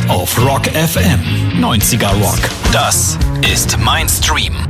auf Rock FM. 90er Rock. Das ist mein Stream.